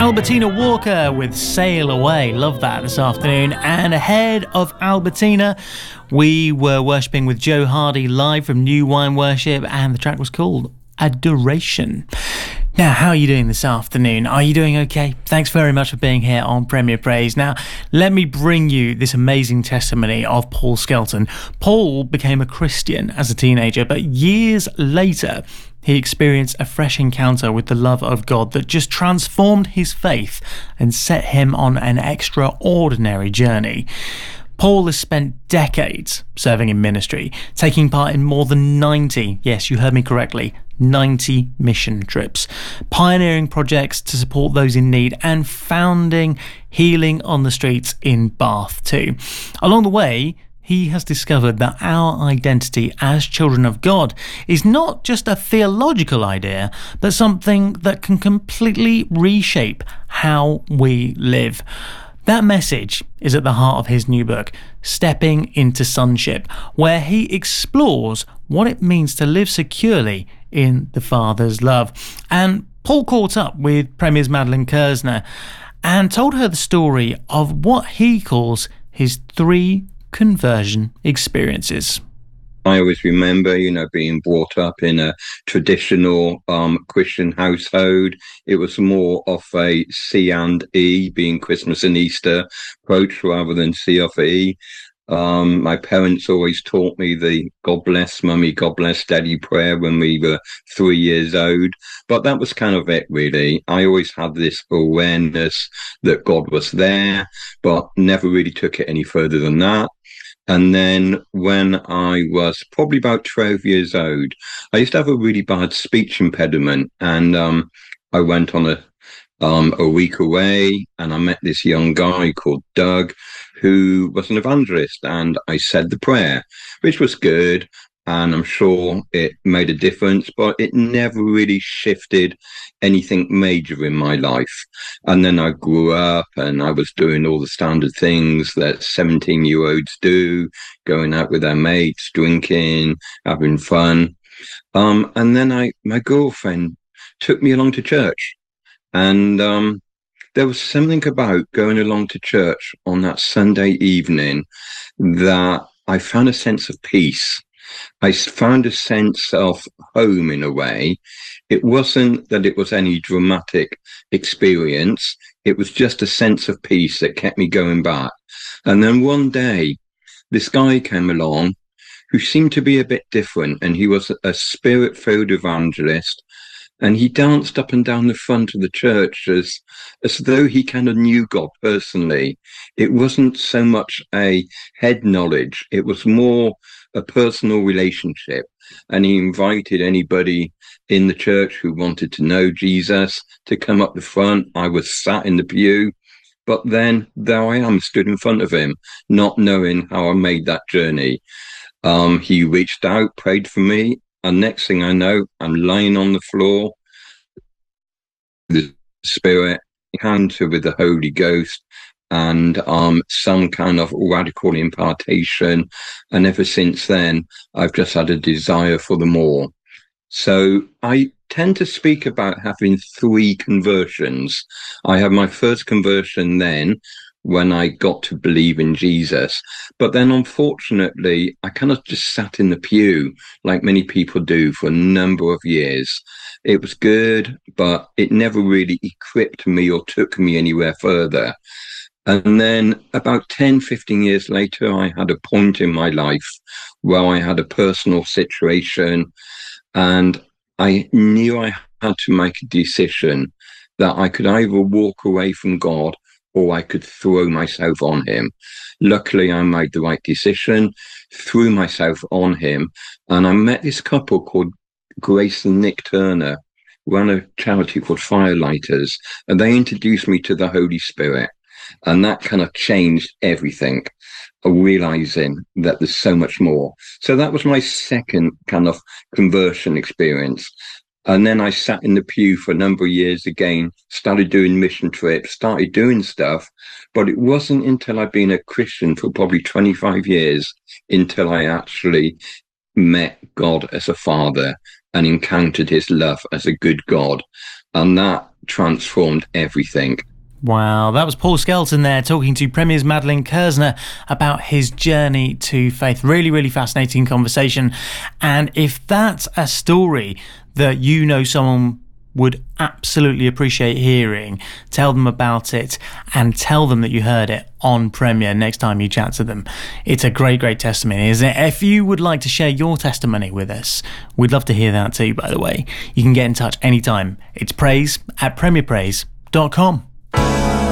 Albertina Walker with Sail Away. Love that this afternoon. And ahead of Albertina, we were worshipping with Joe Hardy live from New Wine Worship, and the track was called Adoration. Now, how are you doing this afternoon? Are you doing okay? Thanks very much for being here on Premier Praise. Now, let me bring you this amazing testimony of Paul Skelton. Paul became a Christian as a teenager, but years later, he experienced a fresh encounter with the love of God that just transformed his faith and set him on an extraordinary journey. Paul has spent decades serving in ministry, taking part in more than 90, yes, you heard me correctly, 90 mission trips, pioneering projects to support those in need, and founding Healing on the Streets in Bath too. Along the way, he has discovered that our identity as children of God is not just a theological idea, but something that can completely reshape how we live. That message is at the heart of his new book, Stepping into Sonship, where he explores what it means to live securely in the Father's love. And Paul caught up with Premier's Madeleine Kersner and told her the story of what he calls his 3 conversion experiences. I always remember, being brought up in a traditional Christian household. It was more of a C and E, being Christmas and Easter approach rather than C of E. My parents always taught me the God bless mummy, God bless daddy prayer when we were 3 years old. But that was kind of it, really. I always had this awareness that God was there, but never really took it any further than that. And then when I was probably about 12 years old, I used to have a really bad speech impediment. And I went on a week away, and I met this young guy called Doug, who was an evangelist. And I said the prayer, which was good. And I'm sure it made a difference, but it never really shifted anything major in my life. And then I grew up and I was doing all the standard things that 17-year-olds do, going out with their mates, drinking, having fun. And then my girlfriend took me along to church. And there was something about going along to church on that Sunday evening that I found a sense of peace. I found a sense of home in a way. It wasn't that it was any dramatic experience. It was just a sense of peace that kept me going back. And then one day, this guy came along who seemed to be a bit different. And he was a spirit-filled evangelist. And he danced up and down the front of the church as though he kind of knew God personally. It wasn't so much a head knowledge. It was more a personal relationship. And he invited anybody in the church who wanted to know Jesus to come up the front. I was sat in the pew, but then there I am, stood in front of him, not knowing how I made that journey. He reached out, prayed for me, and next thing I know, I'm lying on the floor, the Spirit, encounter with the Holy Ghost, and some kind of radical impartation. And ever since then, I've just had a desire for the more. So I tend to speak about having 3 conversions. I had my first conversion then when I got to believe in Jesus. But then unfortunately, I kind of just sat in the pew like many people do for a number of years. It was good, but it never really equipped me or took me anywhere further. And then about 10, 15 years later, I had a point in my life where I had a personal situation, and I knew I had to make a decision that I could either walk away from God or I could throw myself on him. Luckily, I made the right decision, threw myself on him, and I met this couple called Grace and Nick Turner, ran a charity called Firelighters, and they introduced me to the Holy Spirit. And that kind of changed everything, realizing that there's so much more. So that was my second kind of conversion experience. And then I sat in the pew for a number of years again, started doing mission trips, started doing stuff. But it wasn't until I'd been a Christian for probably 25 years until I actually met God as a father and encountered his love as a good God. And that transformed everything. Wow, that was Paul Skelton there talking to Premier's Madeline Kersner about his journey to faith. Really, really fascinating conversation. And if that's a story that you know someone would absolutely appreciate hearing, tell them about it and tell them that you heard it on Premier next time you chat to them. It's a great, great testimony, isn't it? If you would like to share your testimony with us, we'd love to hear that too, by the way. You can get in touch anytime. It's praise@premierpraise.com.